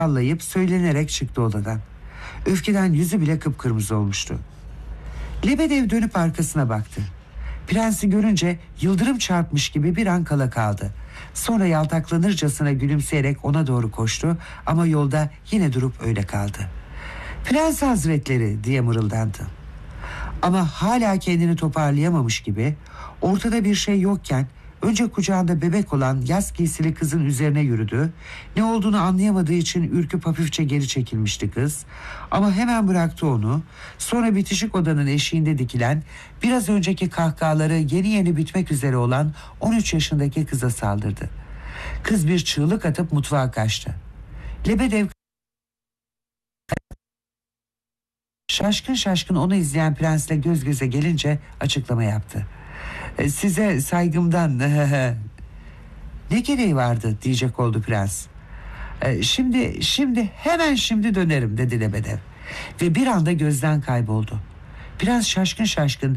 sallayıp söylenerek çıktı odadan. Öfkeden yüzü bile kıpkırmızı olmuştu. Lebedev dönüp arkasına baktı. Prensi görünce yıldırım çarpmış gibi bir an kala kaldı. Sonra yaltaklanırcasına gülümseyerek ona doğru koştu ama yolda yine durup öyle kaldı. "Prens Hazretleri" diye mırıldandı. Ama hala kendini toparlayamamış gibi ortada bir şey yokken önce kucağında bebek olan yaz giysili kızın üzerine yürüdü. Ne olduğunu anlayamadığı için ürküp hafifçe geri çekilmişti kız. Ama hemen bıraktı onu. Sonra bitişik odanın eşiğinde dikilen, biraz önceki kahkahaları yeni yeni bitmek üzere olan 13 yaşındaki kıza saldırdı. Kız bir çığlık atıp mutfağa kaçtı. Lebedev şaşkın şaşkın onu izleyen prensle göz göze gelince açıklama yaptı. "Size saygımdan ne gereği vardı?" diyecek oldu prens. Hemen şimdi dönerim" dedi Lebedev. Ve bir anda gözden kayboldu. Prens şaşkın şaşkın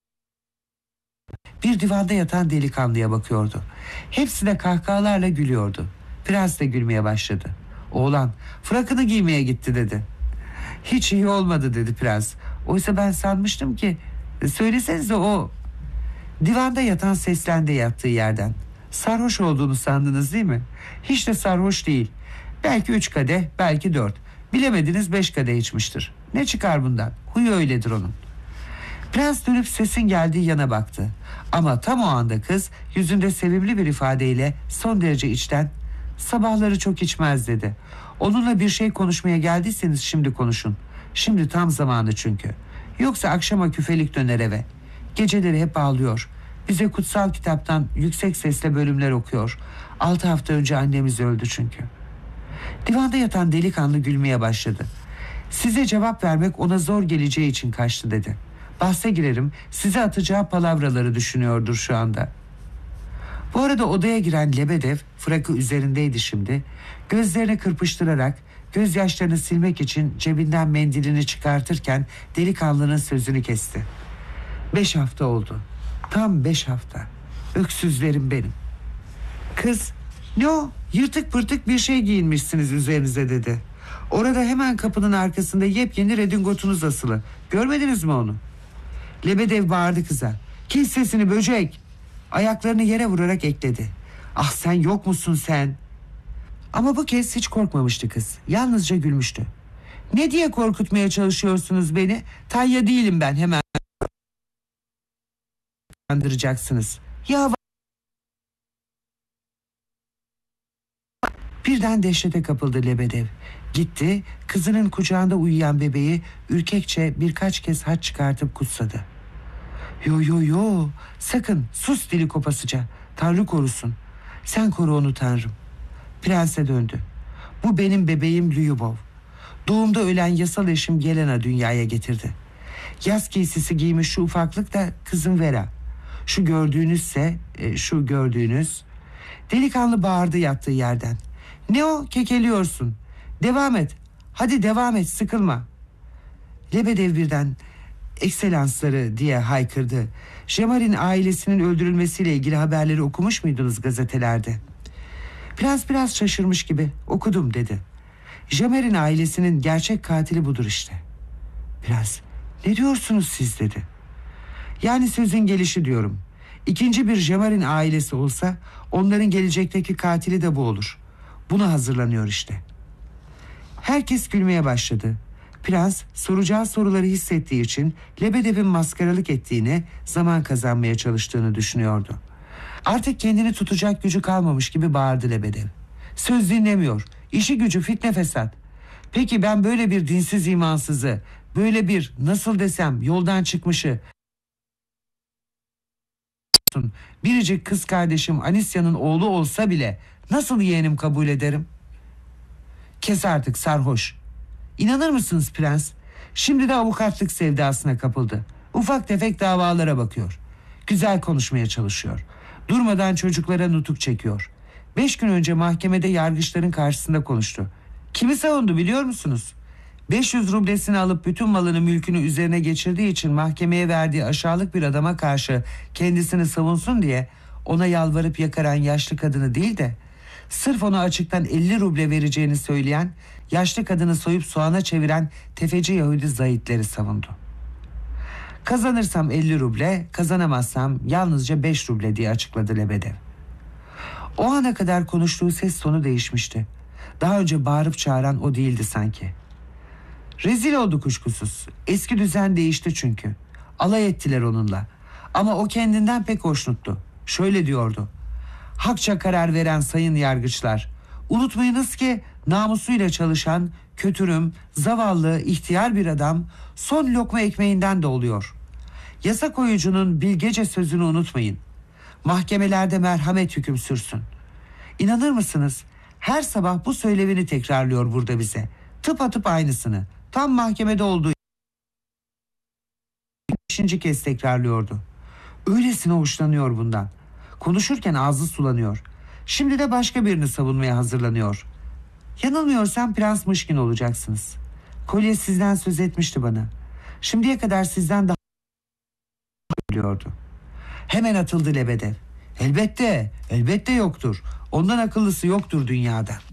bir divanda yatan delikanlıya bakıyordu. Hepsi de kahkahalarla gülüyordu. Prens de gülmeye başladı. "Oğlan frakını giymeye gitti" dedi. "Hiç iyi olmadı" dedi prens. "Oysa ben sanmıştım ki..." "Söylesenize o..." Divanda yatan seslendi yattığı yerden. "Sarhoş olduğunu sandınız değil mi? Hiç de sarhoş değil. Belki 3 kadeh, belki 4. Bilemediniz 5 kadeh içmiştir. Ne çıkar bundan? Huyu öyledir onun." Prens dönüp sesin geldiği yana baktı. Ama tam o anda kız yüzünde sevimli bir ifadeyle son derece içten, "Sabahları çok içmez" dedi. "Onunla bir şey konuşmaya geldiyseniz şimdi konuşun. Şimdi tam zamanı çünkü. Yoksa akşama küfelik döner eve. Geceleri hep ağlıyor. Bize kutsal kitaptan yüksek sesle bölümler okuyor. 6 hafta önce annemiz öldü çünkü." Divanda yatan delikanlı gülmeye başladı. "Size cevap vermek ona zor geleceği için kaçtı" dedi. "Bahse girerim, size atacağı palavraları düşünüyordur şu anda." Bu arada odaya giren Lebedev, frakı üzerindeydi şimdi, gözlerini kırpıştırarak gözyaşlarını silmek için cebinden mendilini çıkartırken delikanlının sözünü kesti. "5 hafta oldu. Tam 5 hafta. Öksüzlerim benim." Kız, "Ne o? Yırtık pırtık bir şey giyinmişsiniz üzerinize" dedi. "Orada hemen kapının arkasında yepyeni redingotunuz asılı. Görmediniz mi onu?" Lebedev bağırdı kıza. "Kes sesini böcek!" Ayaklarını yere vurarak ekledi. "Ah, sen yok musun sen?" Ama bu kez hiç korkmamıştı kız. Yalnızca gülmüştü. "Ne diye korkutmaya çalışıyorsunuz beni? Tanya değilim ben, hemen kandıracaksınız." "Ya..." Birden dehşete kapıldı Lebedev. Gitti, kızının kucağında uyuyan bebeği ürkekçe birkaç kez haç çıkartıp kutsadı. "Yo yo yo, sakın, sus dili kopasıca. Tanrı korusun. Sen koru onu Tanrım." Prense döndü. "Bu benim bebeğim Lyubov. Doğumda ölen yasal eşim Yelena dünyaya getirdi. Yaz giysisi giymiş şu ufaklık da kızım Vera. Şu gördüğünüz..." Delikanlı bağırdı yattığı yerden. "Ne o, kekeliyorsun? Devam et. Hadi devam et, sıkılma." Lebedev birden "Ekselansları" diye haykırdı. "Jamarin ailesinin öldürülmesiyle ilgili haberleri okumuş muydunuz gazetelerde?" Prens biraz şaşırmış gibi "Okudum" dedi. "Jamarin ailesinin gerçek katili budur işte." Prens "Ne diyorsunuz siz?" dedi. "Yani sözün gelişi diyorum. İkinci bir Jamarin ailesi olsa onların gelecekteki katili de bu olur. Buna hazırlanıyor işte." Herkes gülmeye başladı. Prens soracağı soruları hissettiği için Lebedev'in maskaralık ettiğini, zaman kazanmaya çalıştığını düşünüyordu. Artık kendini tutacak gücü kalmamış gibi bağırdı Lebedev. "Söz dinlemiyor. İşi gücü fitne fesat. Peki ben böyle bir dinsiz imansızı, böyle bir, nasıl desem, yoldan çıkmışı, biricik kız kardeşim Anisya'nın oğlu olsa bile nasıl yeğenim kabul ederim?" "Kes artık sarhoş." "İnanır mısınız prens? Şimdi de avukatlık sevdasına kapıldı. Ufak tefek davalara bakıyor. Güzel konuşmaya çalışıyor. Durmadan çocuklara nutuk çekiyor. 5 gün önce mahkemede yargıçların karşısında konuştu. Kimi savundu biliyor musunuz? 500 rublesini alıp bütün malını mülkünü üzerine geçirdiği için mahkemeye verdiği aşağılık bir adama karşı kendisini savunsun diye ona yalvarıp yakaran yaşlı kadını değil de Sırf ona açıktan 50 ruble vereceğini söyleyen, yaşlı kadını soyup soğana çeviren tefeci Yahudi zahitleri savundu. Kazanırsam 50 ruble, kazanamazsam yalnızca 5 ruble diye açıkladı Lebedev. O ana kadar konuştuğu ses tonu değişmişti. Daha önce bağırıp çağıran o değildi sanki. Rezil oldu kuşkusuz. Eski düzen değişti çünkü. Alay ettiler onunla. Ama o kendinden pek hoşnuttu. Şöyle diyordu: hakça karar veren sayın yargıçlar, unutmayınız ki namusuyla çalışan, kötürüm, zavallı, ihtiyar bir adam son lokma ekmeğinden de oluyor. Yasa koyucunun bilgece sözünü unutmayın. Mahkemelerde merhamet hüküm sürsün. İnanır mısınız? Her sabah bu söylevini tekrarlıyor burada bize. Tıpatıp aynısını. Tam mahkemede olduğu 5. kez tekrarlıyordu. Öylesine hoşlanıyor bundan. Konuşurken ağzı sulanıyor. Şimdi de başka birini savunmaya hazırlanıyor. Yanılmıyorsam Prens Mışkin olacaksınız. Kolye sizden söz etmişti bana. Şimdiye kadar sizden daha biliyordu. Hemen atıldı Lebedev. Elbette, elbette yoktur. Ondan akıllısı yoktur dünyada.